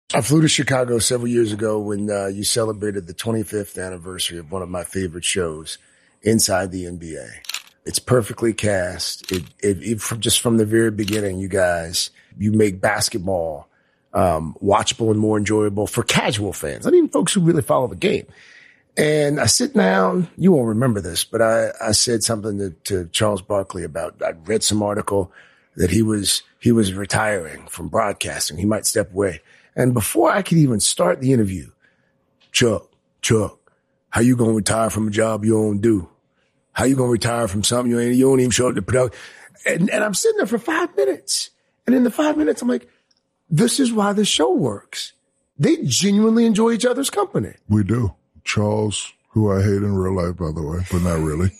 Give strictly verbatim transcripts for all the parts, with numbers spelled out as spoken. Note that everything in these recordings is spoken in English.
I flew to Chicago several years ago when uh, you celebrated the twenty-fifth anniversary of one of my favorite shows, Inside the N B A. It's perfectly cast. It, it, it from, just from the very beginning, you guys, you make basketball um, watchable and more enjoyable for casual fans. I mean, folks who really follow the game. And I sit down, you won't remember this, but I, I said something to, to Charles Barkley about, I read some article that he was, he was retiring from broadcasting. He might step away. And before I could even start the interview, Chuck, Chuck, how you going to retire from a job you don't do? How you going to retire from something you ain't, you don't even show up to production? And, and I'm sitting there for five minutes. And in the five minutes, I'm like, this is why this show works. They genuinely enjoy each other's company. We do. Charles, who I hate in real life, by the way, but not really.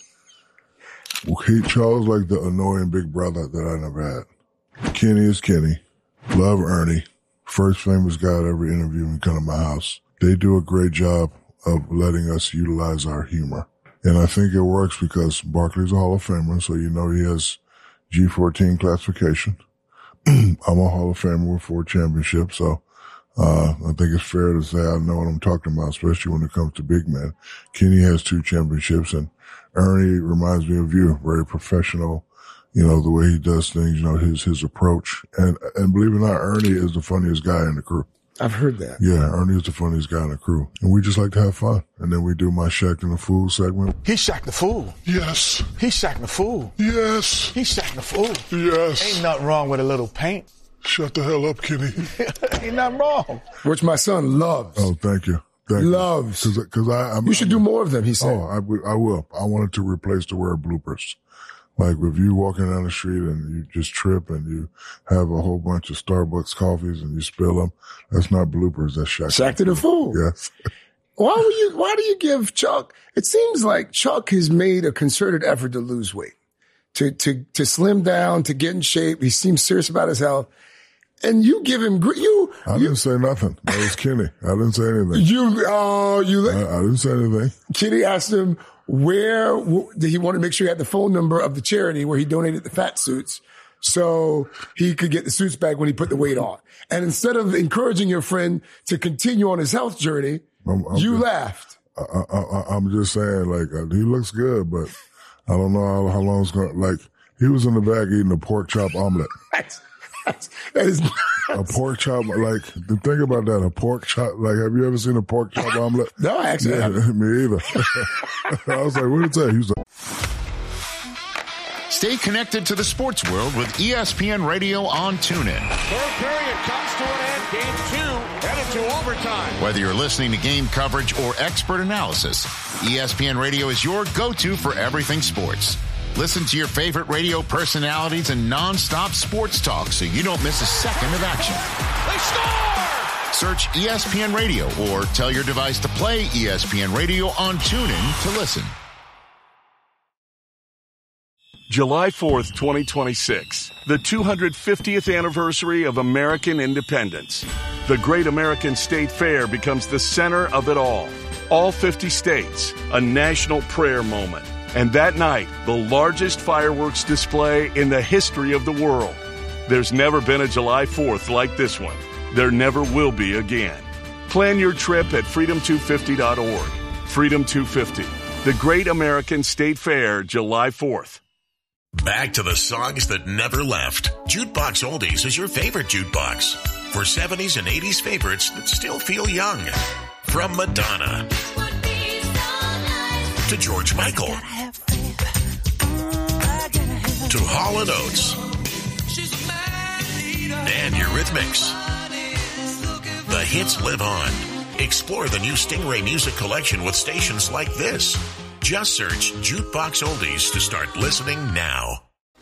He, Charles like the annoying big brother that I never had. Kenny is Kenny. Love Ernie. First famous guy I'd ever interviewed and come to my house. They do a great job of letting us utilize our humor. And I think it works because Barkley's a Hall of Famer, so you know he has G fourteen classification. I'm a Hall of Famer with four championships, so uh I think it's fair to say I know what I'm talking about, especially when it comes to big men. Kenny has two championships, and Ernie reminds me of you, very professional. You know, the way he does things, you know, his, his approach. And, and believe it or not, Ernie is the funniest guy in the crew. I've heard that. Yeah, Ernie is the funniest guy in the crew. And we just like to have fun. And then we do my Shaqtin' the Fool segment. He's Shaq the Fool. Yes. He's Shaq the Fool. Yes. He's Shaq the Fool. Yes. Ain't nothing wrong with a little paint. Shut the hell up, Kenny. Ain't nothing wrong. Which my son loves. Oh, thank you. Thank loves. You. Cause, cause I, I'm, you should I'm, do more of them, he said. Oh, I, I will. I wanted to replace the word bloopers. Like if you walking down the street and you just trip and you have a whole bunch of Starbucks coffees and you spill them, that's not bloopers. That's Shaq. Shaq the Fool. Yes. Why would you, why do you give Chuck, it seems like Chuck has made a concerted effort to lose weight, to, to, to slim down, to get in shape. He seems serious about his health. And you give him, you. I you, didn't say nothing. That was Kenny. I didn't say anything. You, oh, uh, you. I, I didn't say anything. Kenny asked him where did he want to make sure he had the phone number of the charity where he donated the fat suits so he could get the suits back when he put the weight on. And instead of encouraging your friend to continue on his health journey, I'm, I'm you just, laughed. I, I, I'm just saying, like, uh, he looks good, but I don't know how, how long it's going to, like, he was in the bag eating a pork chop omelet. That is nuts. A pork chop, like, the thing about that, a pork chop, like, have you ever seen a pork chop omelet? No, I actually yeah, haven't. Me either. I was like, what did it say? He was like, stay connected to the sports world with E S P N Radio on TuneIn. Third period comes to an end. Game two headed to overtime. Whether you're listening to game coverage or expert analysis, E S P N Radio is your go-to for everything sports. Listen to your favorite radio personalities and non-stop sports talk so you don't miss a second of action. They score! Search E S P N Radio or tell your device to play E S P N Radio on TuneIn to listen. July fourth, twenty twenty-six, the two hundred fiftieth anniversary of American independence. The Great American State Fair becomes the center of it all. All fifty states, a national prayer moment. And that night, the largest fireworks display in the history of the world. There's never been a July fourth like this one. There never will be again. Plan your trip at freedom two fifty dot org. Freedom two fifty, the Great American State Fair, July fourth. Back to the songs that never left. Jukebox Oldies is your favorite jukebox. For seventies and eighties favorites that still feel young. From Madonna to George Michael to Hall and Oates and Eurythmics. The hits live on. Explore the new Stingray Music Collection with stations like this. Just search Jukebox Oldies to start listening now.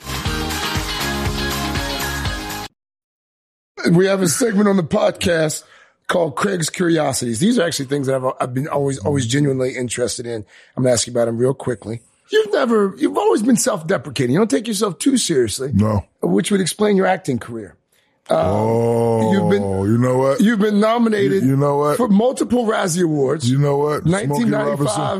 We have a segment on the podcast called Craig's Curiosities. These are actually things that I've, I've been always, always genuinely interested in. I'm going to ask you about them real quickly. You've never, you've always been self-deprecating. You don't take yourself too seriously. No. Which would explain your acting career. Um, oh, you've been, you know what? You've been nominated you, you know what? for multiple Razzie Awards. You know what? nineteen ninety-five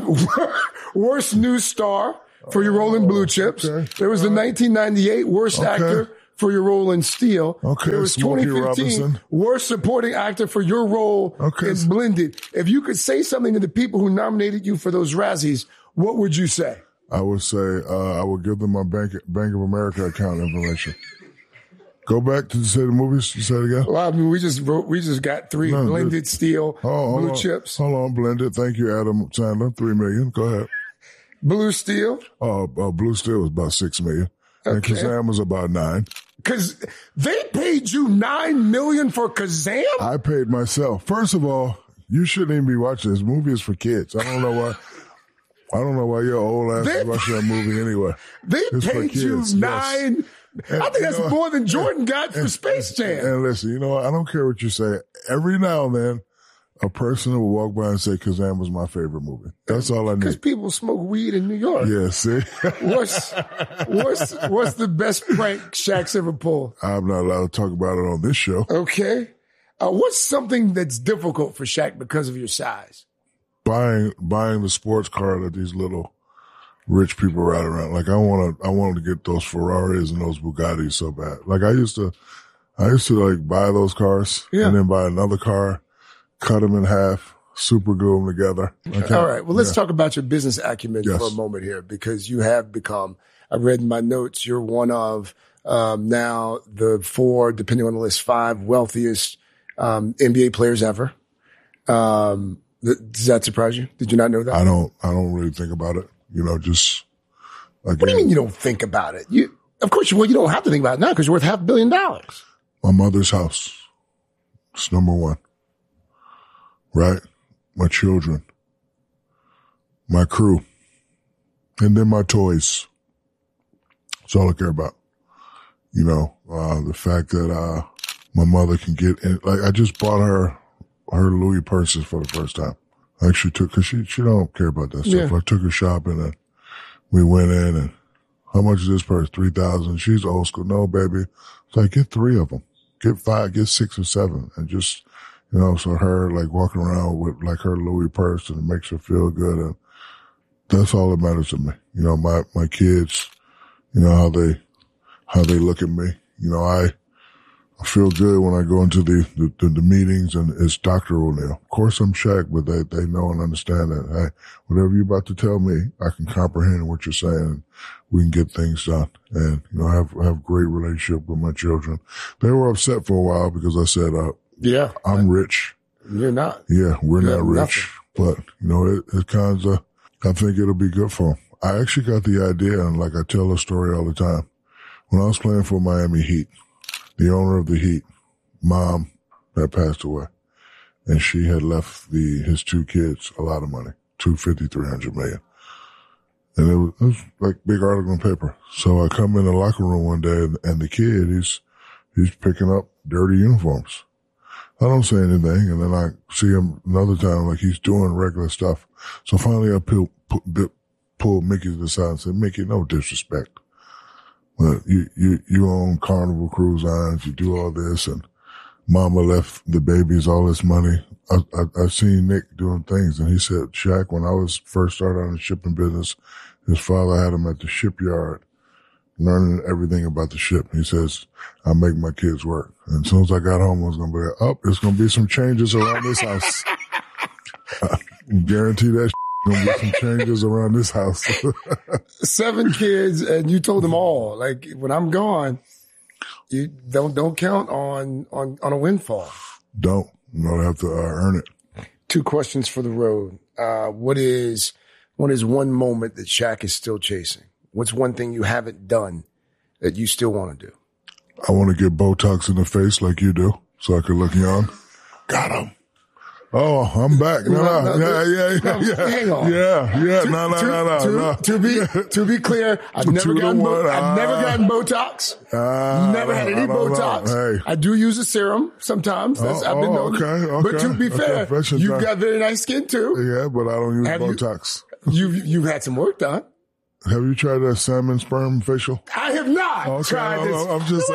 Worst New Star for your Rolling Blue Chips. Okay. There was the nineteen ninety-eight Worst okay. Actor for your role in Steel. Okay, it was Smokey twenty fifteen Robinson. Worst Supporting Actor for your role Okay. in Blended. If you could say something to the people who nominated you for those Razzies, what would you say? I would say uh, I would give them my Bank Bank of America account information. Go back to say the movies. You said again. Well, I mean, we just wrote, we just got three: No, Blended, dude. Steel, Oh, hold Blue on. Chips, Hold on, Blended. Thank you, Adam Sandler. Three million. Go ahead. Blue Steel. Uh, uh, Blue Steel was about six million, and Okay. Kazam was about nine. Because they paid you nine million for Kazam. I paid myself. First of all, you shouldn't even be watching this movie. Is for kids. I don't know why. I don't know why your old ass They- is watching that movie anyway. They It's for paid you kids, yes. nine. And, I think you that's know, more than Jordan got for Space Jam. And listen, you know what? I don't care what you say. Every now and then, a person will walk by and say Kazam was my favorite movie. That's all I Because need. people smoke weed in New York. Yeah, see? What's what's what's the best prank Shaq's ever pulled? I'm not allowed to talk about it on this show. Okay. Uh, what's something that's difficult for Shaq because of your size? Buying buying the sports car that these little rich people ride around. Like I want to, I wanted to get those Ferraris and those Bugattis so bad. Like I used to, I used to like buy those cars Yeah. and then buy another car, cut them in half, super glue them together. Okay. All right. Well, let's Yeah. talk about your business acumen Yes. for a moment here, because you have become, I read in my notes, you're one of um, now the four, depending on the list, five wealthiest um, N B A players ever. Um, th- does that surprise you? Did you not know that? I don't, I don't really think about it. You know, just like, What do you mean you don't think about it? You, of course, you, well, you don't have to think about it now because you're worth half a billion dollars. my mother's house. It's number one. Right? My children, my crew, and then my toys. That's all I care about. You know, uh, the fact that, uh, my mother can get in, like, I just bought her, her Louis purses for the first time. I actually took, cause she, she don't care about that stuff. Yeah. I took her shopping and we went in and how much is this purse? three thousand. She's old school. No, baby. It's like, get three of them. Get five, get six or seven. And just, you know, so her like walking around with like her Louis purse and it makes her feel good. And that's all that matters to me. You know, my, my kids, you know, how they, how they look at me. You know, I, I feel good when I go into the, the, the, the meetings and it's Doctor O'Neal. Of course I'm Shaq, but they, they know and understand that, hey, whatever you're about to tell me, I can comprehend what you're saying. We can get things done. And, you know, I have, I have great relationship with my children. They were upset for a while because I said, uh, Yeah. I'm rich. You're not. Yeah, we're You not have rich, but you know, it, it kind of, I think it'll be good for them. I actually got the idea, and like I tell a story all the time. When I was playing for Miami Heat, the owner of the Heat, mom had passed away, and she had left the his two kids a lot of money, two fifty, three hundred million, and it was, it was like big article in paper. So I come in the locker room one day, and, and the kid he's he's picking up dirty uniforms. I don't say anything, and then I see him another time, like he's doing regular stuff. So finally I pull, pull, pull Mickey to the side and said, Mickey, no disrespect, but you, you, you own Carnival Cruise Lines, you do all this, and mama left the babies all this money. I, I, I've seen Nick doing things, and he said, Shaq, when I was first started on the shipping business, his father had him at the shipyard, learning everything about the ship. He says, I make my kids work. And as soon as I got home, I was going to be like, oh, there's going to be some changes around this house. I guarantee that going to be some changes around this house. Seven kids, and you told them all, like, when I'm gone, you don't don't count on on on a windfall. Don't. You know, I have to uh, earn it. Two questions for the road. Uh, what is what is one moment that Shaq is still chasing? What's one thing you haven't done that you still want to do? I want to get Botox in the face like you do so I can look young. Got him. Oh, I'm back. No, no, No, no, yeah, yeah, yeah, no, yeah. hang on. Yeah, yeah, To- no, no, to, no, no, to, no. to be to be clear, I've Two never to gotten one, Bo- I've never ah. gotten Botox. Ah, never had I any don't know. Botox. Hey. I do use a serum sometimes. That's, Oh, I've been oh, known. okay, okay, But to be okay. fair, Fashion you've time. got very nice skin too. Yeah, but I don't use Have you- Botox. You've you've had some work done. Have you tried that salmon sperm facial? I have not Okay, tried I'm- this. I'm just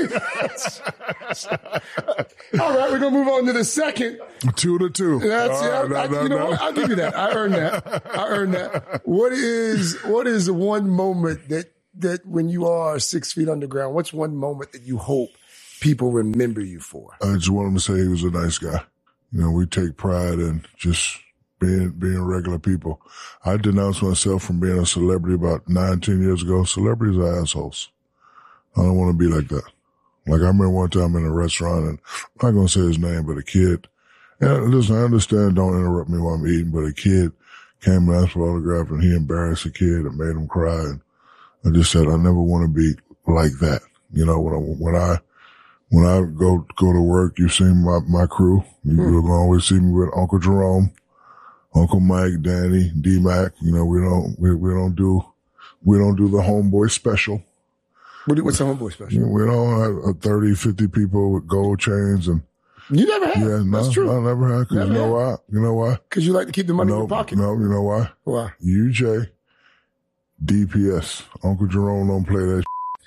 asking. All right, we're gonna move on to the second. Two to two. That's All yeah. right, no, I, no, you know no. what? I'll give you that. I earned that. I earned that. What is what is one moment that that when you are six feet underground, what's one moment that you hope people remember you for? I just want him to say he was a nice guy. You know, we take pride in just being being regular people. I denounced myself from being a celebrity about nineteen years ago. Celebrities are assholes. I don't want to be like that. Like I remember one time in a restaurant, and I'm not going to say his name, but a kid, and listen, I understand don't interrupt me while I'm eating, but a kid came and asked for an autograph, and he embarrassed a kid and made him cry. And I just said, I never want to be like that. You know, when I, when I, when I go, go to work, you've seen my, my crew. You, hmm. You'll always see me with Uncle Jerome, Uncle Mike, Danny, D-Mac. You know, we don't, we, we don't do, we don't do the homeboy special. What do, what's the homeboy special? We don't have thirty, fifty people with gold chains and. You never had? Yeah, no, that's true. I never had. Cause never you know had. why? You know why? Cause you like to keep the money no, in your pocket. No, you know why? Why? U J, D P S. Uncle Jerome don't play that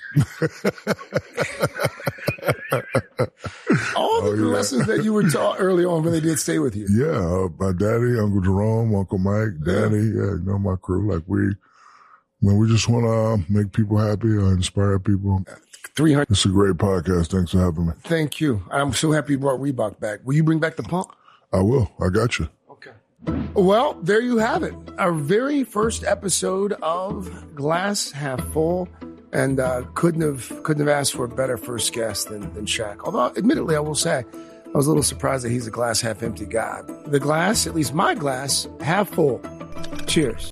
All the oh, yeah. lessons that you were taught early on really did stay with you. Yeah, uh, my daddy, Uncle Jerome, Uncle Mike, Danny, yeah, yeah you know, my crew. Like we, when we just want to uh, make people happy or inspire people. three hundred It's a great podcast. Thanks for having me. Thank you. I'm so happy you brought Reebok back. Will you bring back the pump? I will. I got you. Okay. Well, there you have it. Our very first episode of Glass Half Full. And uh, couldn't have couldn't have asked for a better first guest than, than Shaq. Although, admittedly, I will say, I was a little surprised that he's a glass half empty guy. The glass, at least my glass, half full. Cheers.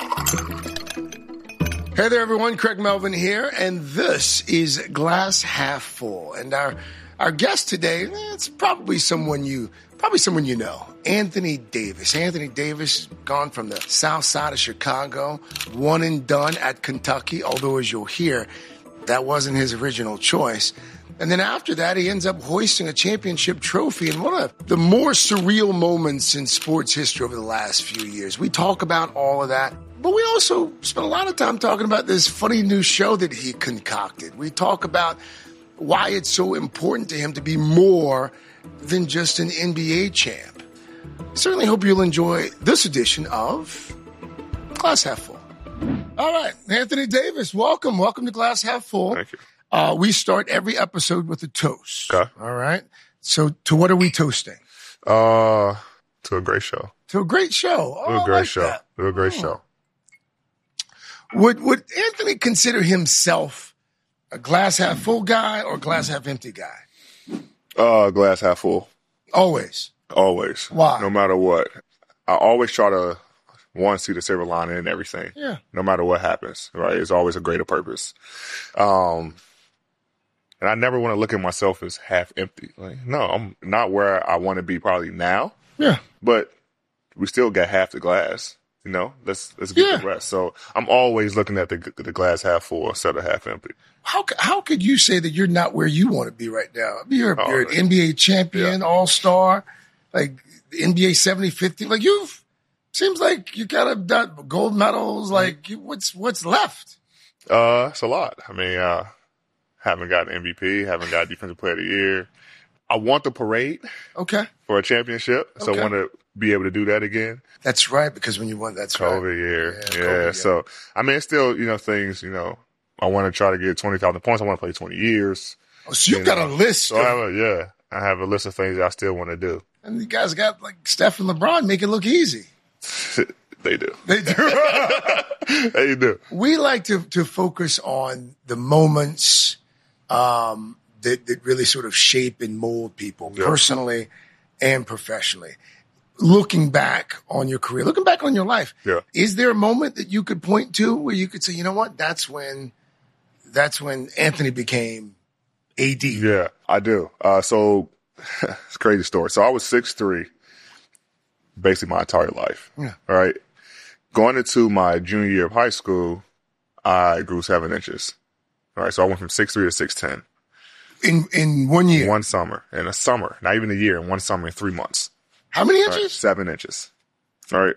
Hey there, everyone. Craig Melvin here, and this is Glass Half Full. And our our guest today, it's probably someone you probably someone you know, Anthony Davis. Anthony Davis, gone from the south side of Chicago, one and done at Kentucky, although as you'll hear, that wasn't his original choice. And then after that, he ends up hoisting a championship trophy in one of the more surreal moments in sports history over the last few years. We talk about all of that. But we also spent a lot of time talking about this funny new show that he concocted. We talk about why it's so important to him to be more than just an N B A champ. Certainly hope you'll enjoy this edition of Glass Half Full. All right, Anthony Davis, welcome. Welcome to Glass Half Full. Thank you. Uh, we start every episode with a toast. Okay. All right. So to what are we toasting? Uh, to a great show. To a great show. Oh, to a great I like show. That. To a great oh. show. Would Would Anthony consider himself a glass half full guy or glass half empty guy? Uh, glass half full. Always. Always. Why? No matter what. I always try to, one, see the silver lining in everything. Yeah. No matter what happens, right? It's always a greater purpose. Um, and I never want to look at myself as half empty. Like, no, I'm not where I want to be probably now. Yeah. But we still got half the glass. You know, let's let's get yeah. the rest. So I'm always looking at the the glass half full instead of half empty. How how could you say that you're not where you want to be right now? I mean, you're, oh, you're an N B A champion, yeah. all-star, like the N B A seventy fifty. Like you've seems like you got of done gold medals. Like what's what's left? Uh, it's a lot. I mean, uh, haven't gotten M V P, haven't got Defensive Player of the Year. I want the parade. Okay. For a championship, so okay. I want to be able to do that again. That's right, because when you won, that's COVID right. year. Yeah, yeah. COVID year. So, I mean, it's still, you know, things, you know, I want to try to get twenty thousand points. I want to play twenty years. Oh, so you, you got know. a list. So I have a, yeah, I have a list of things that I still want to do. And you guys got like Steph and LeBron make it look easy. They do. They do. They do. We like to, to focus on the moments um, that, that really sort of shape and mold people yeah. personally and professionally. Looking back on your career, looking back on your life, yeah. is there a moment that you could point to where you could say, you know what, that's when, that's when Anthony became A D? Yeah, I do. Uh, so it's a crazy story. So I was six three basically my entire life. Yeah. All right. Going into my junior year of high school, I grew seven inches. All right. So I went from six three to six ten. In, in one year? One summer. In a summer. Not even a year. In one summer in three months. How many inches? Right, seven inches. All right.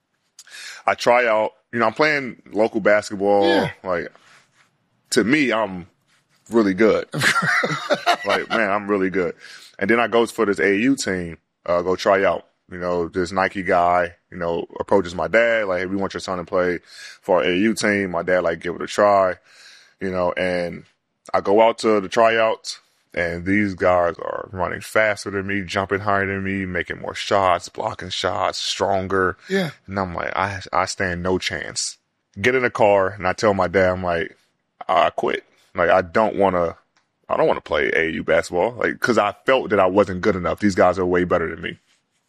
I try out, you know, I'm playing local basketball. Yeah. Like, to me, I'm really good. Like, man, I'm really good. And then I go for this A A U team, uh, go try out. You know, this Nike guy, you know, approaches my dad, like, hey, we want your son to play for our A A U team. My dad, like, give it a try. you know, and I go out to the tryouts, and these guys are running faster than me, jumping higher than me, making more shots, blocking shots, stronger. Yeah. And I'm like, I I stand no chance. Get in the car, and I tell my dad, I'm like, I quit. Like, I don't want to, I don't want to play A A U basketball. Like, because I felt that I wasn't good enough. These guys are way better than me.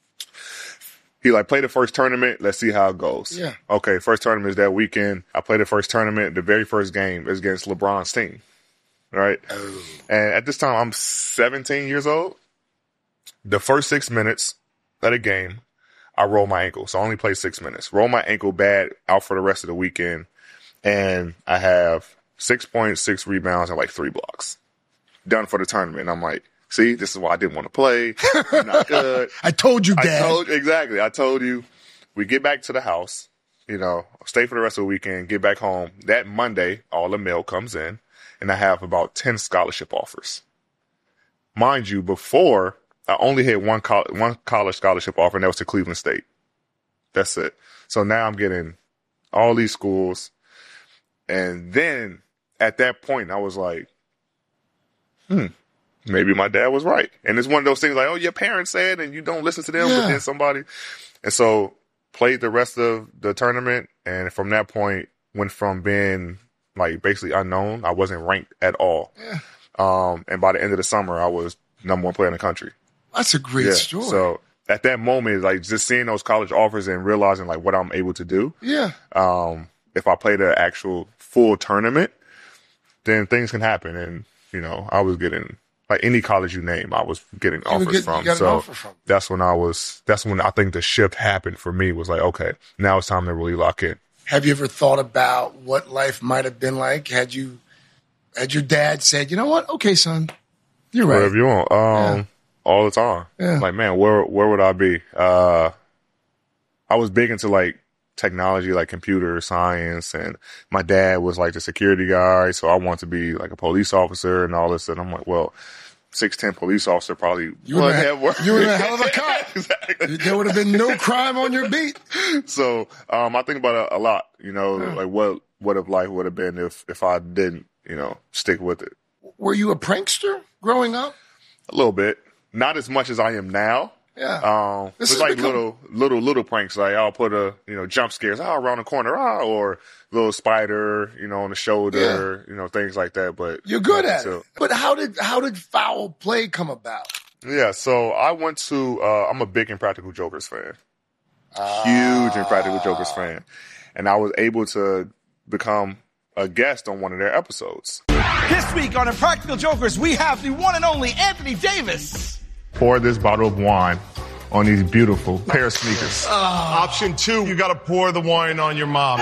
He like, play the first tournament. Let's see how it goes. Yeah. Okay, first tournament is that weekend. I played the first tournament. The very first game is against LeBron's team. Right? Oh. And at this time, I'm seventeen years old. The first six minutes of the game, I roll my ankle. So I only play six minutes. Roll my ankle bad, out for the rest of the weekend. And I have six point six rebounds and like three blocks. Done for the tournament. And I'm like, see, this is why I didn't want to play. I'm not good. I told you, Dad. I told, exactly. I told you. We get back to the house, you know, stay for the rest of the weekend, get back home. That Monday, all the mail comes in, and I have about ten scholarship offers. Mind you, before, I only had one, co- one college scholarship offer, and that was to Cleveland State. That's it. So now I'm getting all these schools. And then at that point, I was like, hmm. Maybe my dad was right. And it's one of those things like, oh, your parents said, and you don't listen to them, yeah. but then somebody. And so played the rest of the tournament. And from that point, went from being like basically unknown. I wasn't ranked at all. Yeah. Um, and by the end of the summer, I was number one player in the country. That's a great yeah. story. So at that moment, like just seeing those college offers and realizing like what I'm able to do. Yeah. Um, if I played an actual full tournament, then things can happen. And, you know, I was getting, like any college you name, I was getting You offers get, from. you got so an offer from. that's when I was, that's when I think the shift happened for me was like, okay, now it's time to really lock in. Have you ever thought about what life might have been like had you, had your dad said, you know what? Okay, son, you're right. Whatever you want. Um, Yeah. all the time. Yeah. Like, man, where, where would I be? Uh, I was big into like technology, like computer science, and my dad was like the security guy. So I wanted to be like a police officer and all this. And I'm like, well, six ten police officer probably You would have work. you would have a hell of a cop. Exactly. There would have been no crime on your beat. So um, I think about it a lot, you know, Yeah. like what what if life would have been if if I didn't, you know, stick with it. Were you a prankster growing up? A little bit, not as much as I am now. Yeah. Um, This it's has like become- little little little pranks. Like I'll put a you know jump scares, ah, around the corner, ah, or little spider, you know, on the shoulder, you know, things like that. But You're good at so, it. But how did how did foul play come about? Yeah, so I went to. Uh, I'm a big Impractical Jokers fan, huge Impractical Jokers fan, and I was able to become a guest on one of their episodes. This week on Impractical Jokers, we have the one and only Anthony Davis. Pour this bottle of wine on these beautiful pair of sneakers. Option two, you gotta pour the wine on your mom.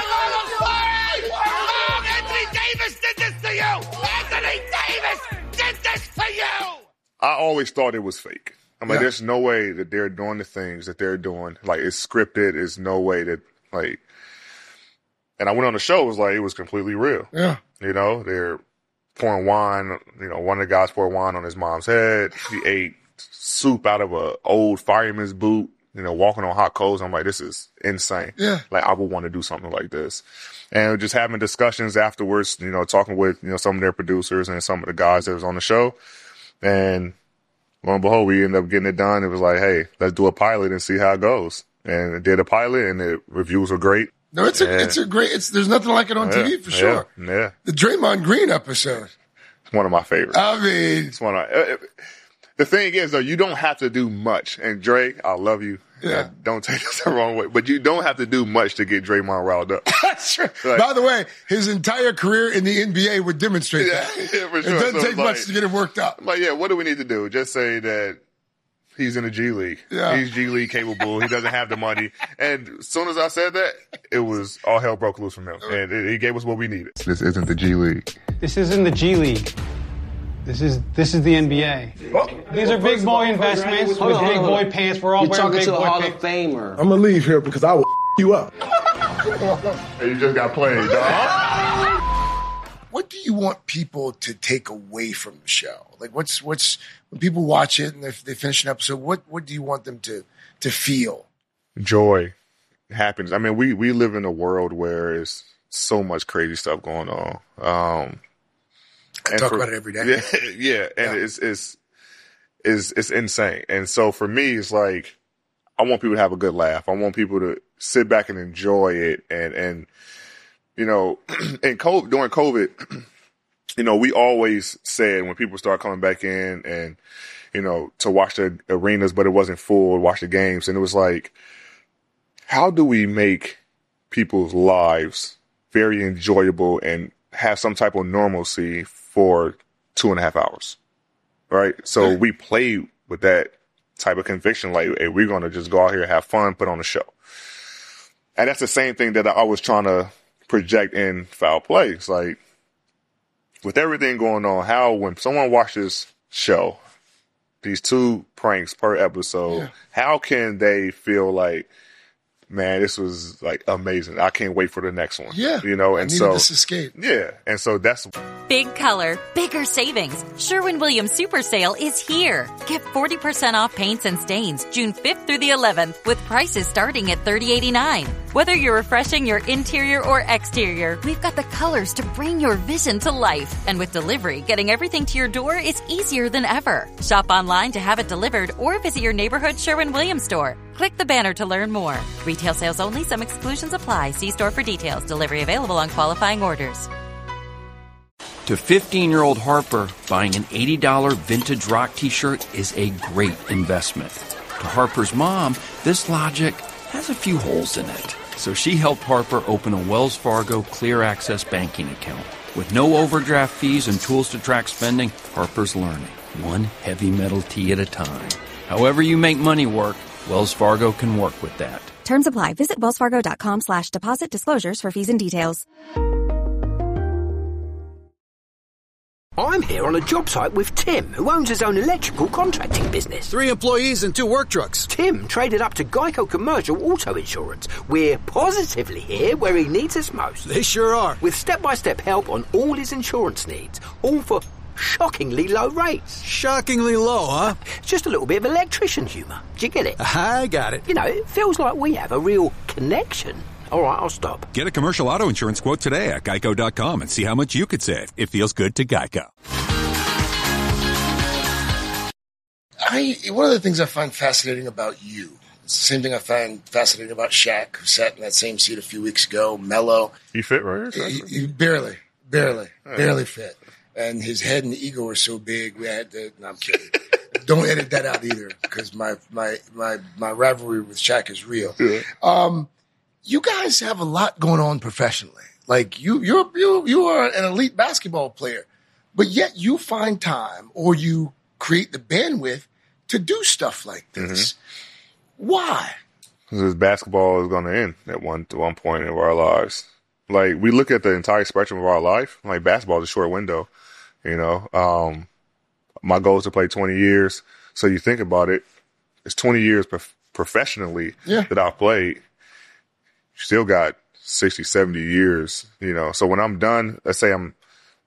Oh, Anthony Davis did this to you! Anthony Davis did this to you! I always thought it was fake. I'm like, Yeah. there's no way that they're doing the things that they're doing. Like, it's scripted. There's no way that, like, and I went on the show. It was like, it was completely real. Yeah. You know, they're pouring wine. You know, one of the guys poured wine on his mom's head. He ate soup out of a old fireman's boot, you know, walking on hot coals. I'm like, this is insane. Yeah. Like, I would want to do something like this. And just having discussions afterwards, you know, talking with, you know, some of their producers and some of the guys that was on the show. And lo and behold, we ended up getting it done. It was like, hey, let's do a pilot and see how it goes. And it did a pilot, and the reviews were great. No, it's a Yeah. it's a great. It's there's nothing like it on Yeah, T V for sure. Yeah, yeah. The Draymond Green episode. It's one of my favorites. I mean, It's one of, uh, the thing is, though, you don't have to do much. And Dre, I love you. Yeah. And don't take this the wrong way, but you don't have to do much to get Draymond riled up. that's true. Like- By the way, his entire career in the N B A would demonstrate Yeah, that. yeah, for It sure. doesn't So take it's much like- to get it worked up. I'm like, yeah, what do we need to do? Just say that he's in the G League. Yeah. He's G League capable. He doesn't have the money. And as soon as I said that, it was all hell broke loose from him. And it, he gave us what we needed. This isn't the G League. This isn't the G League. This is this is the N B A. These are big boy investments with big boy pants. We're all You're wearing talking big to a boy Hall pants. of Famer. I'm gonna leave here because I will you up. Hey, you just got played, dog. What do you want people to take away from the show? Like, what's what's when people watch it and if they finish an episode, what what do you want them to to feel? Joy, happiness. I mean, we, we live in a world where there's so much crazy stuff going on. Um, I and talk for, about it every day. Yeah, yeah, and Yeah. it's it's it's it's insane. And so for me, it's like I want people to have a good laugh. I want people to sit back and enjoy it. And and you know, and COVID, during COVID, you know, we always said when people start coming back in and you know to watch the arenas, but it wasn't full, watch the games, and it was like, how do we make people's lives very enjoyable and have some type of normalcy for two and a half hours, right? So we play with that type of conviction, like, hey, we're going to just go out here, have fun, put on a show. And that's the same thing that I was trying to project in Foul Play. It's like, with everything going on, how when someone watches show, these two pranks per episode, yeah. how can they feel like, man, this was like amazing. I can't wait for the next one. Yeah. You know, I and needed so this escape. Yeah. And so that's big color, bigger savings. Sherwin-Williams Super Sale is here. Get forty percent off paints and stains June fifth through the eleventh with prices starting at thirty eighty-nine. Whether you're refreshing your interior or exterior, we've got the colors to bring your vision to life. And with delivery, getting everything to your door is easier than ever. Shop online to have it delivered or visit your neighborhood Sherwin-Williams store. Click the banner to learn more. Retail sales only. Some exclusions apply. See store for details. Delivery available on qualifying orders. To fifteen-year-old Harper, buying an eighty dollars vintage rock t-shirt is a great investment. To Harper's mom, this logic has a few holes in it. So she helped Harper open a Wells Fargo Clear Access banking account. With no overdraft fees and tools to track spending, Harper's learning, one heavy metal tee at a time. However you make money work, Wells Fargo can work with that. Terms apply. Visit wellsfargo.com slash deposit disclosures for fees and details. I'm here on a job site with Tim, who owns his own electrical contracting business. Three employees and two work trucks. Tim traded up to Geico Commercial Auto Insurance. We're positively here where he needs us most. They sure are. With step-by-step help on all his insurance needs, all for shockingly low rates. Shockingly low, huh? Just a little bit of electrician humour. Do you get it? I got it. You know, it feels like we have a real connection. All right, I'll stop. Get a commercial auto insurance quote today at geico dot com and see how much you could save. It feels good to Geico. I one of the things I find fascinating about you, it's the same thing I find fascinating about Shaq, who sat in that same seat a few weeks ago, Melo. You fit right here? He, he barely, barely, yeah. barely fit. And his head and ego were so big, we had to, no, I'm kidding. Don't edit that out either, because my, my, my, my rivalry with Shaq is real. Yeah. Um, You guys have a lot going on professionally. Like you, you're, you, you are an elite basketball player, but yet you find time or you create the bandwidth to do stuff like this. Mm-hmm. Why? Because basketball is going to end at one, at one point of our lives. Like we look at the entire spectrum of our life. Like basketball is a short window, you know. Um, my goal is to play twenty years. So you think about it, it's twenty years prof- professionally yeah. that I've played. Still got sixty, seventy years, you know. So when I'm done, let's say I'm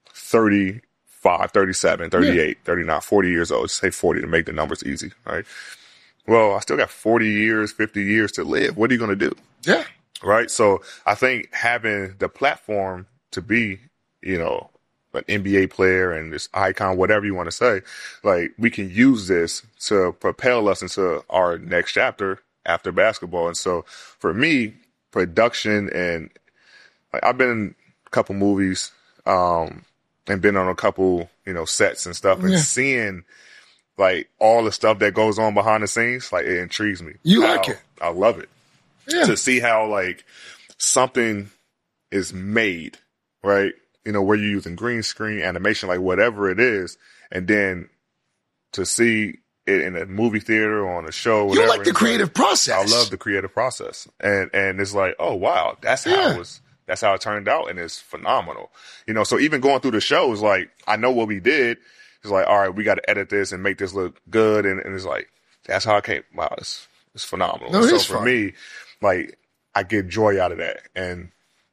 thirty-five, thirty-seven, thirty-eight, yeah. thirty-nine, forty years old. Just say forty to make the numbers easy, right? Well, I still got forty years, fifty years to live. What are you going to do? Yeah. Right? So I think having the platform to be, you know, an N B A player and this icon, whatever you want to say, like we can use this to propel us into our next chapter after basketball. And so for me, production and like I've been in a couple movies um, and been on a couple, you know, sets and stuff and yeah. seeing like all the stuff that goes on behind the scenes, like it intrigues me. You how, like it? I love it. Yeah. To see how like something is made, right? You know, where you're using green screen, animation, like whatever it is, and then to see it in a movie theater or on a show. You like the creative like, process. I love the creative process. And and it's like, oh, wow, that's how yeah. it was. That's how it turned out. And it's phenomenal. You know, so even going through the shows, like, I know what we did. It's like, all right, we got to edit this and make this look good. And, and it's like, that's how I came. Wow, it's, it's phenomenal. No, it so is for fun. me, like, I get joy out of that. And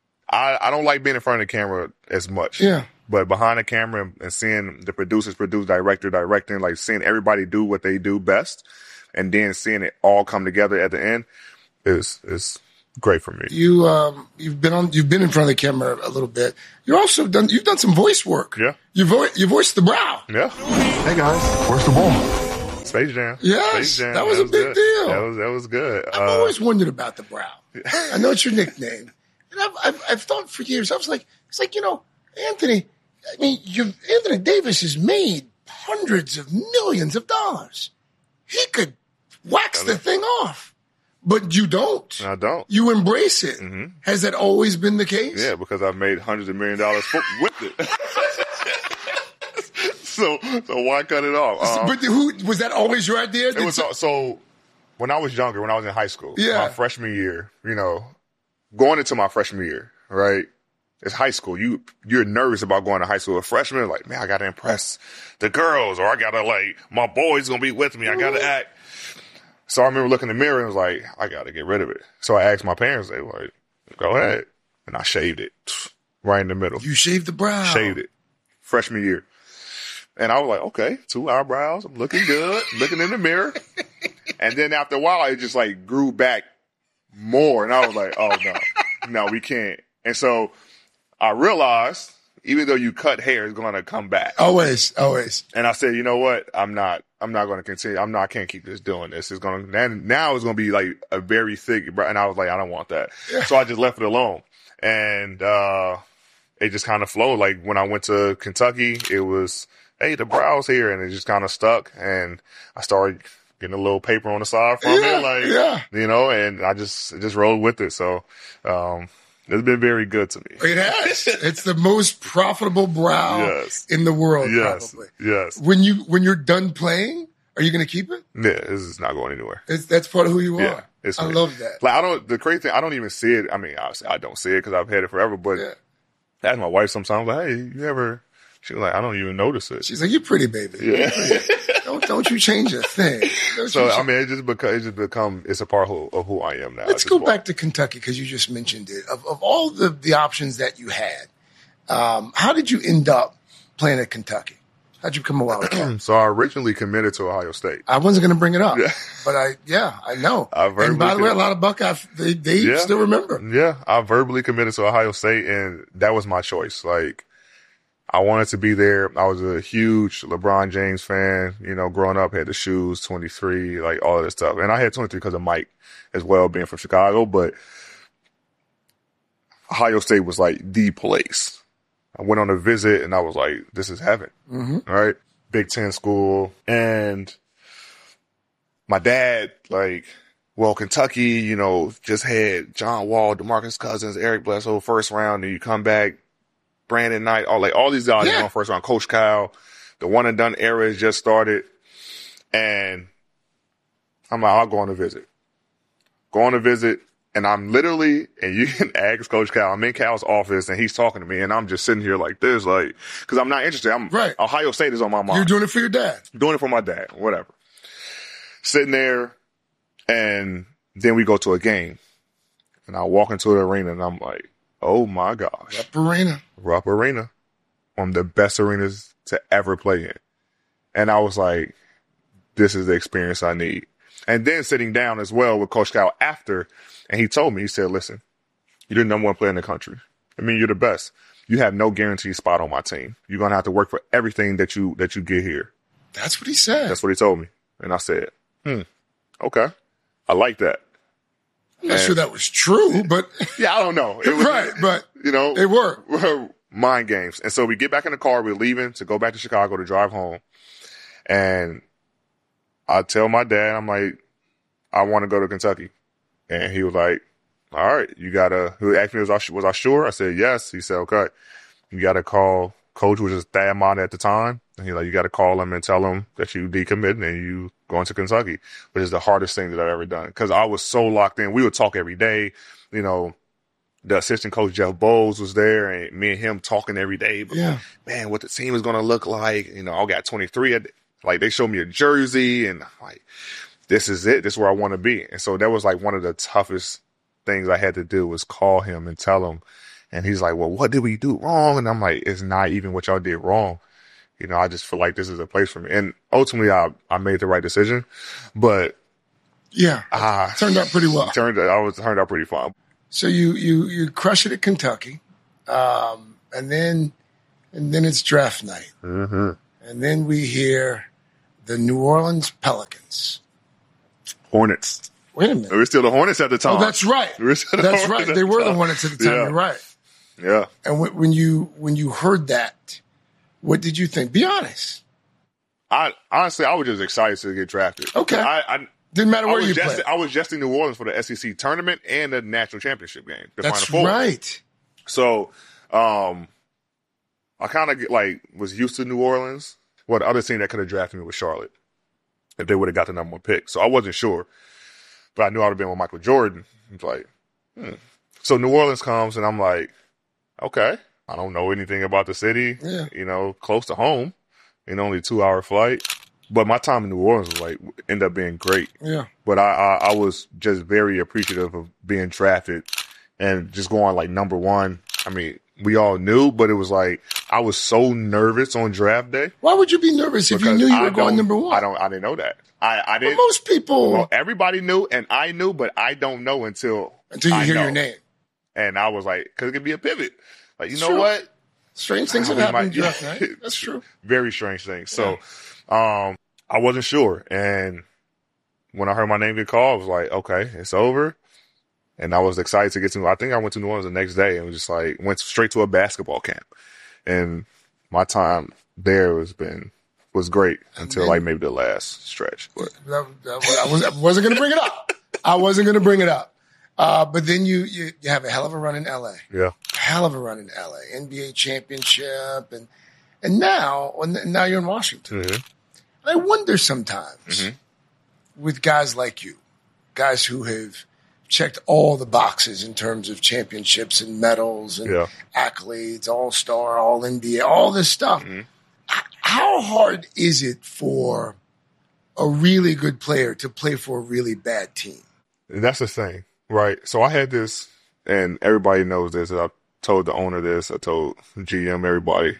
I, I don't like being in front of the camera as much. Yeah. But behind the camera and seeing the producers produce, director directing, like seeing everybody do what they do best, and then seeing it all come together at the end is is great for me. You um, you've been on, you've been in front of the camera a little bit. You're also done. You've done some voice work. Yeah. You vo- you voiced the Brow. Yeah. Hey guys, where's the ball? Space Jam. Yes, Space Jam. that was a big good. deal. That was that was good. I've Uh, always wondered about the Brow. I know it's your nickname, and I've, I've I've thought for years. I was like, it's like you know, Anthony. I mean, you Anthony Davis has made hundreds of millions of dollars. He could wax the thing off, but you don't. I don't. You embrace it. Mm-hmm. Has that always been the case? Yeah, because I've made hundreds of million dollars for, with it. so, so why cut it off? Um, but who was that always your idea? It was so, so. When I was younger, when I was in high school, Yeah. my freshman year, you know, going into my freshman year, right? It's high school. You you're nervous about going to high school. A freshman, like, man, I gotta impress the girls, or I gotta like my boy's gonna be with me. I gotta act. So I remember looking in the mirror and was like, I gotta get rid of it. So I asked my parents, they were like, go ahead, and I shaved it right in the middle. You shaved the brow. Shaved it freshman year, and I was like, okay, two eyebrows. I'm looking good. Looking in the mirror, and then after a while, it just like grew back more, and I was like, oh no, no, we can't. And so I realized, even though you cut hair, it's going to come back. Always, always. And I said, you know what? I'm not, I'm not going to continue. I'm not, I can't keep this doing this. It's going to, now it's going to be like a very thick, and I was like, I don't want that. Yeah. So I just left it alone. And, uh, it just kind of flowed. Like when I went to Kentucky, it was, hey, the brow's here. And it just kind of stuck. And I started getting a little paper on the side from Yeah, it. Like, yeah. you know, and I just, just rolled with it. So, um, it's been very good to me. It has. It's the most profitable brow Yes. in the world, Yes. probably. Yes. When you when you're done playing, are you going to keep it? Yeah, this is not going anywhere. It's, that's part of who you Yeah, are. it's I me. love that. Like I don't. The crazy thing, I don't even see it. I mean, obviously, I don't see it because I've had it forever. But Yeah. I ask my wife sometimes, like, "Hey, you ever?" She's like, "I don't even notice it." She's like, "You're pretty, baby. Yeah. don't don't you change a thing." Don't So you I change- mean, it just become it just become it's a part of, of who I am now. Let's at go this point. back to Kentucky because you just mentioned it. Of, of all the, the options that you had, um, how did you end up playing at Kentucky? How'd you come about? So I originally committed to Ohio State. I wasn't going to bring it up, Yeah. but I, yeah, I know. I And by the verbally way, a could- lot of Buckeyes, they, they Yeah. still remember. Yeah, I verbally committed to Ohio State, and that was my choice. Like, I wanted to be there. I was a huge LeBron James fan. You know, growing up, had the shoes, twenty-three, like all of this stuff. And I had twenty-three because of Mike as well, being from Chicago. But Ohio State was like the place. I went on a visit, and I was like, this is heaven. Mhm. All right. Big Ten school. And my dad, like, well, Kentucky, you know, just had John Wall, DeMarcus Cousins, Eric Bledsoe, first round, and you come back, Brandon Knight, all like all these guys Yeah. on first round. Coach Kyle, the one and done era has just started, and I'm like, I'll go on a visit. Go on a visit, and I'm literally, and you can ask Coach Kyle. I'm in Cal's office, and he's talking to me, and I'm just sitting here like this, like, because I'm not interested. I'm Right. Ohio State is on my mind. You're doing it for your dad. Doing it for my dad, whatever. Sitting there, and then we go to a game, and I walk into the arena, and I'm like, oh my gosh. Rupp Arena. Rupp Arena. One of the best arenas to ever play in. And I was like, this is the experience I need. And then sitting down as well with Coach Kyle after, and he told me, he said, listen, you're the number one player in the country. I mean, you're the best. You have no guaranteed spot on my team. You're going to have to work for everything that you that you get here. That's what he said. That's what he told me. And I said, hmm, okay. I like that. I'm not And- sure that was true, but Yeah, I don't know. It was, right, but you know, it worked. mind games. And so we get back in the car, we're leaving to go back to Chicago to drive home. And I tell my dad, I'm like, I want to go to Kentucky. And he was like, all right, you gotta, he asked me, was I, was I sure? I said, yes. He said, okay, you gotta call coach, which is Thad Matta at the time. And he's like, you gotta call him and tell him that you decommitting and you going to Kentucky, which is the hardest thing that I've ever done. Cause I was so locked in. We would talk every day, you know. The assistant coach, Jeff Bowles, was there, and me and him talking every day. But, Yeah. man, what the team is going to look like. You know, I got twenty-three. At, like, they showed me a jersey, and, like, this is it. This is where I want to be. And so that was, like, one of the toughest things I had to do was call him and tell him. And he's like, well, what did we do wrong? And I'm like, it's not even what y'all did wrong. You know, I just feel like this is a place for me. And ultimately, I, I made the right decision. But Yeah. ah, Turned out pretty well. Turned out, I was turned out pretty fun. So you you you crush it at Kentucky, um, and then and then it's draft night, Mm-hmm. and then we hear the New Orleans Pelicans. Hornets. Wait a minute. We were still the Hornets at the time. Oh, that's right. We were still the That's Hornets right. at They the were the time. Hornets at the time. Yeah. You're right. Yeah. And when, when you when you heard that, what did you think? Be honest. I honestly, I was just excited to get drafted. Okay. I, I Didn't matter I where was you just, played. I was just in New Orleans for the S E C tournament and the national championship game. The That's Final Four. right. So, um, I kind of like was used to New Orleans. Well, the other team that could have drafted me was Charlotte if they would have got the number one pick. So I wasn't sure, but I knew I would have been with Michael Jordan. It's like, hmm. So New Orleans comes, and I'm like, okay, I don't know anything about the city. Yeah. You know, close to home, and only a two hour flight. But my time in New Orleans was like ended up being great. Yeah. But I, I, I was just very appreciative of being drafted and just going like number one. I mean, we all knew, but it was like I was so nervous on draft day. Why would you be nervous if you because knew you I were going don't- number one? I don't. I didn't know that. I, I But didn't. most people, Well, everybody knew, and I knew, but I don't know until until you I hear know. your name. And I was like, because it could be a pivot. Like, you It's know true. what? Strange things Ah, have we happened might- in draft night. That's true. Very strange things. So, um, I wasn't sure, and when I heard my name get called, I was like, okay, it's over. And I was excited to get to. I think I went to New Orleans the next day and was just like went straight to a basketball camp. And my time there was been was great until like maybe the last stretch. But That, that, I, was, I wasn't going to bring it up. I wasn't going to bring it up. Uh, but then you, you you have a hell of a run in L A. yeah, Hell of a run in L A. N B A championship, and and now and now you're in Washington. Mhm. I wonder sometimes Mhm. with guys like you, guys who have checked all the boxes in terms of championships and medals and Yeah. accolades, all star, all N B A, all this stuff. Mm-hmm. H- How hard is it for a really good player to play for a really bad team? And that's the thing, right? So I had this, and everybody knows this. I told the owner this. I told G M, everybody,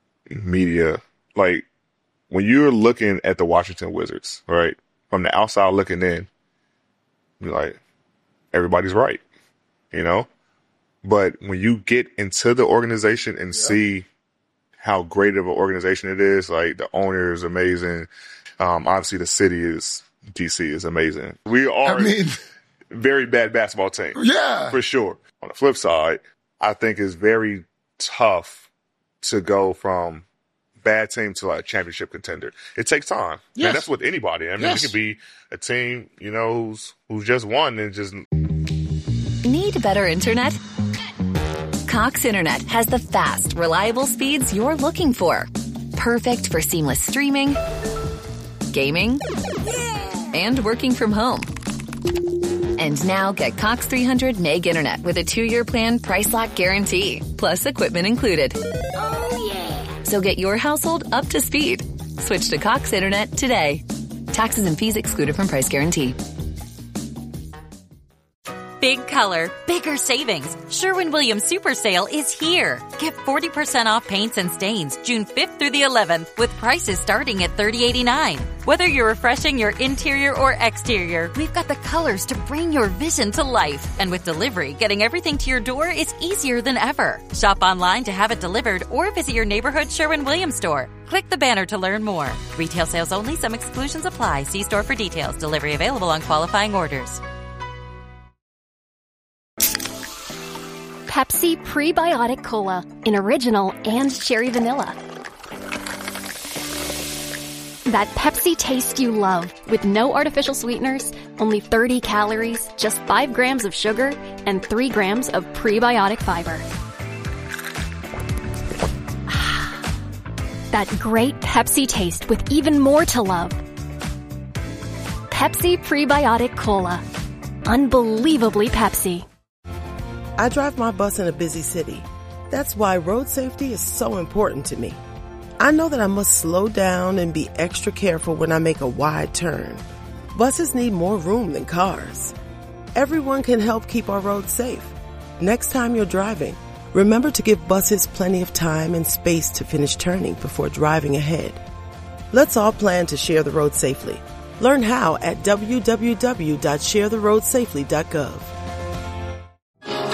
media. Like, when you're looking at the Washington Wizards, right, from the outside looking in, you're like, everybody's right, you know? But when you get into the organization and see how great of an organization it is, like the owner is amazing. Um, obviously, the city is, D C is amazing. We are I mean, a very bad basketball team. Yeah. For sure. On the flip side, I think it's very tough to go from bad team to like a championship contender. It takes time. Yes. And that's with anybody. I mean, Yes. it could be a team, you know, who's, who's just won and just. Need better internet? Cox Internet has the fast, reliable speeds you're looking for. Perfect for seamless streaming, gaming, and working from home. And now get Cox three hundred meg internet with a two-year plan price lock guarantee, plus equipment included. Oh, yeah. So get your household up to speed. Switch to Cox Internet today. Taxes and fees excluded from price guarantee. Big color, bigger savings. Sherwin-Williams Super Sale is here. Get forty percent off paints and stains June fifth through the eleventh with prices starting at thirty eighty-nine. Whether you're refreshing your interior or exterior, we've got the colors to bring your vision to life. And with delivery, getting everything to your door is easier than ever. Shop online to have it delivered or visit your neighborhood Sherwin-Williams store. Click the banner to learn more. Retail sales only. Some exclusions apply. See store for details. Delivery available on qualifying orders. Pepsi Prebiotic Cola in original and cherry vanilla. That Pepsi taste you love with no artificial sweeteners, only thirty calories, just five grams of sugar, and three grams of prebiotic fiber. That great Pepsi taste with even more to love. Pepsi Prebiotic Cola. Unbelievably Pepsi. I drive my bus in a busy city. That's why road safety is so important to me. I know that I must slow down and be extra careful when I make a wide turn. Buses need more room than cars. Everyone can help keep our roads safe. Next time you're driving, remember to give buses plenty of time and space to finish turning before driving ahead. Let's all plan to share the road safely. Learn how at w w w dot share the road safely dot gov.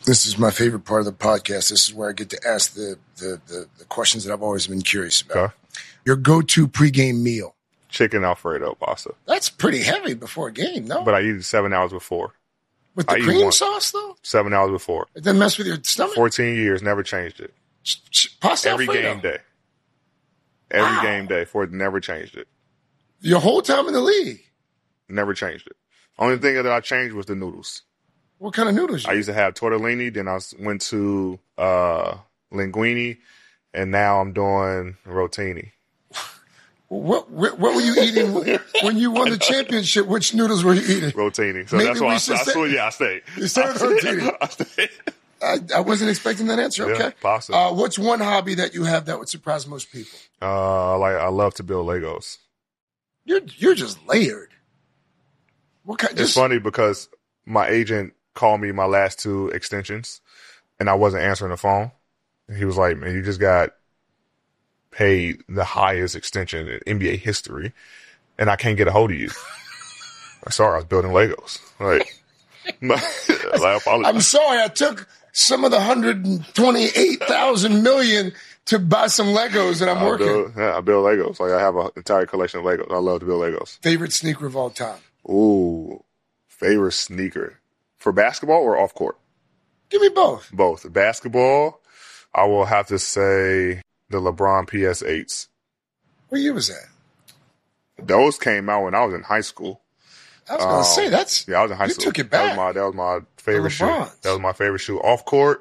This is my favorite part of the podcast. This is where I get to ask the the, the, the questions that I've always been curious about. Okay. Your go-to pregame meal. Chicken Alfredo pasta. That's pretty heavy before a game, no? But I eat it seven hours before. With the I eat cream one. sauce, though? Seven hours before. It doesn't mess with your stomach? fourteen years, never changed it. Pasta Every Alfredo? game day. Every Wow. game day. For it, never changed it. Your whole time in the league? Never changed it. Only thing that I changed was the noodles. What kind of noodles you I used to have tortellini, then I s- went to uh, linguine, and now I'm doing rotini. What, what what were you eating when you won the championship? Which noodles were you eating? Rotini. So Maybe that's why we I, I, should I say- swear, yeah, I stayed. You started I stayed. rotini. I stayed. I, I wasn't expecting that answer. Yeah, Okay. pasta. Uh, what's one hobby that you have that would surprise most people? Uh, like I love to build Legos. You're you're just layered. What kind? It's Just, funny because my agent called me my last two extensions, and I wasn't answering the phone. He was like, "Man, you just got paid the highest extension in N B A history, and I can't get a hold of you." I'm sorry, I was building Legos. Like, like I apologize. I'm sorry, I took some of the one hundred twenty-eight thousand million to buy some Legos, and I'm I working. build, yeah, I build Legos. Like I have an entire collection of Legos. I love to build Legos. Favorite sneaker of all time? Ooh, favorite sneaker for basketball or off court? Give me both. Both. Basketball, I will have to say the LeBron P S eights. What year was that? Those came out when I was in high school. I was going to Um, say that's. Yeah, I was in high you school. took it That back. was my, that was my favorite shoe. LeBrons. That was my favorite shoe. Off court,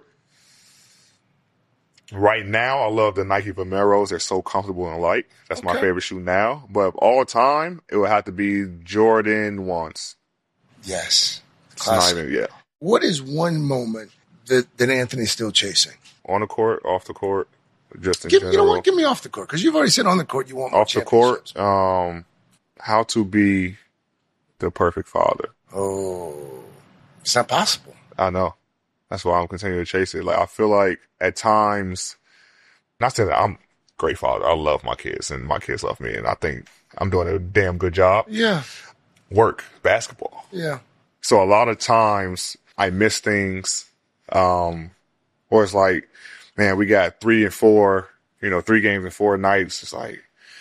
right now, I love the Nike Vomeros. They're so comfortable and light. That's my Okay. favorite shoe now. But of all time, it would have to be Jordan ones. Yes. It's not Classic. even, yeah. What is one moment that, that Anthony's still chasing? On the court, off the court, just in Give, general. you know what? Give me off the court because you've already said on the court you want more Off the court, um, how to be the perfect father. Oh, it's not possible. I know. That's why I'm continuing to chase it. Like, I feel like at times, not saying that I'm a great father. I love my kids and my kids love me. And I think I'm doing a damn good job. Yeah. Work, basketball. Yeah. So a lot of times I miss things. Um, or it's like, man, we got three and four, you know, three games in four nights. It's like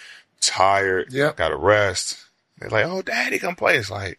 tired. Yeah. Got to rest. They're like, oh, daddy, come play. It's like,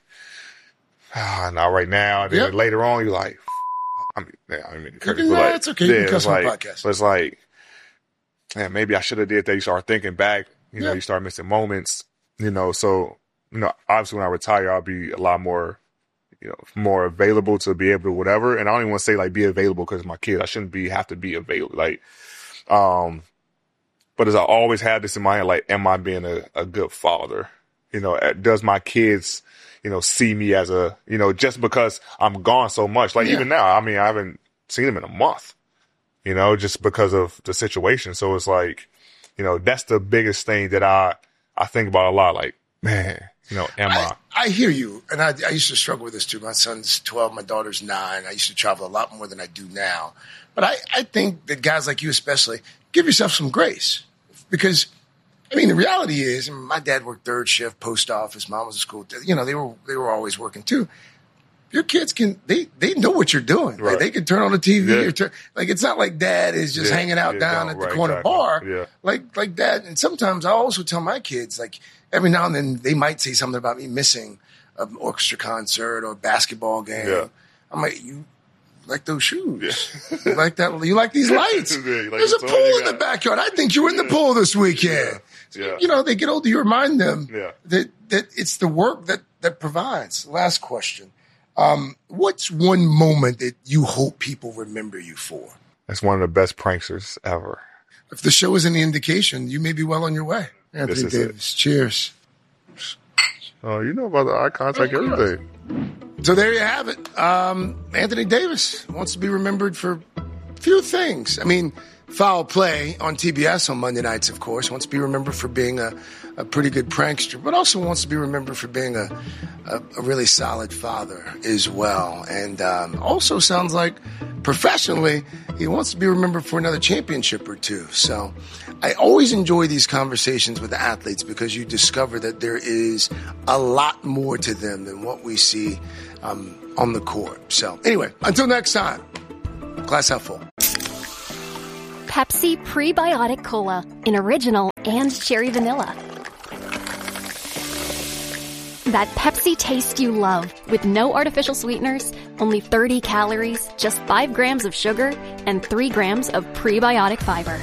ah, not right now. And then Yep. later on, you're like, I mean, yeah, I mean, You can- nah, it's okay. You can yeah, cuss it's on the like, podcast. but it's like, man, maybe I should have did that. You start thinking back, you know, Yeah. you start missing moments, you know, so, you know, obviously when I retire, I'll be a lot more, you know, more available to be able to whatever. And I don't even want to say like be available because it's my kid. I shouldn't be, have to be available. Like, um, but as I always had this in my head, like, am I being a, a good father? You know, uh, does my kids, you know, see me as a, you know, just because I'm gone so much, like Yeah. even now, I mean, I haven't seen them in a month, you know, just because of the situation. So it's like, you know, that's the biggest thing that I, I think about a lot. Like, man, you know, am I? I hear you, and I, I used to struggle with this too. My son's twelve, my daughter's nine. I used to travel a lot more than I do now. But I, I think that guys like you especially, give yourself some grace. Because, I mean, the reality is, my dad worked third shift, post office, mom was a school, you know, they were they were always working too. Your kids can, they, they know what you're doing. Like, Right. they can turn on the T V Yeah. or turn, like, it's not like dad is just Yeah, hanging out yeah, down no, at the right, corner exactly. bar. Yeah. Like, like that. And sometimes I also tell my kids, like, every now and then they might say something about me missing an orchestra concert or a basketball game. Yeah. I'm like, you like those shoes? You like that? You like these lights? Yeah, you like There's a the pool toy you in the got. backyard. I think you were in the pool this weekend. Yeah. You know, they get older, you remind them Yeah. that, that it's the work that, that provides. Last question. Um, what's one moment that you hope people remember you for? That's one of the best pranksters ever. If the show is any indication, you may be well on your way. Anthony This is it. Davis, cheers. Oh, you know about the eye contact, everything. So there you have it. Um, Anthony Davis wants to be remembered for a few things. I mean, Foul Play on T B S on Monday nights, of course. Wants to be remembered for being a, a pretty good prankster, but also wants to be remembered for being a, a, a really solid father as well. And um, also sounds like professionally, he wants to be remembered for another championship or two. So I always enjoy these conversations with athletes because you discover that there is a lot more to them than what we see um, on the court. So anyway, until next time, Glass half full. Pepsi Prebiotic Cola in original and cherry vanilla. That Pepsi taste you love with no artificial sweeteners, only thirty calories, just five grams of sugar, and three grams of prebiotic fiber.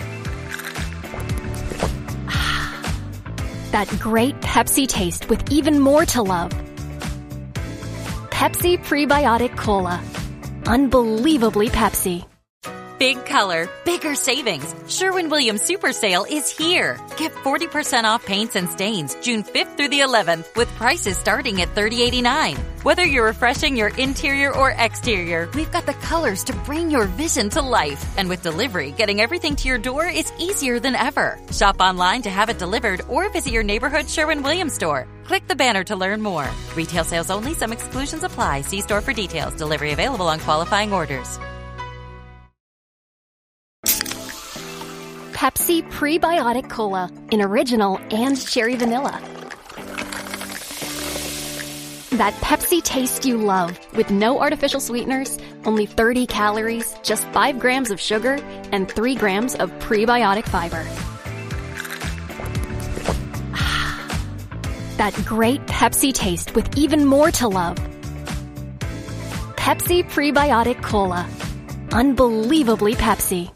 That great Pepsi taste with even more to love. Pepsi Prebiotic Cola. Unbelievably Pepsi. Big color, bigger savings. Sherwin-Williams Super Sale is here. Get forty percent off paints and stains June fifth through the eleventh with prices starting at thirty eighty-nine. Whether you're refreshing your interior or exterior, we've got the colors to bring your vision to life. And with delivery, getting everything to your door is easier than ever. Shop online to have it delivered or visit your neighborhood Sherwin-Williams store. Click the banner to learn more. Retail sales only. Some exclusions apply. See store for details. Delivery available on qualifying orders. Pepsi Prebiotic Cola in original and cherry vanilla. That Pepsi taste you love with no artificial sweeteners, only thirty calories, just five grams of sugar, and three grams of prebiotic fiber. That great Pepsi taste with even more to love. Pepsi Prebiotic Cola. Unbelievably Pepsi.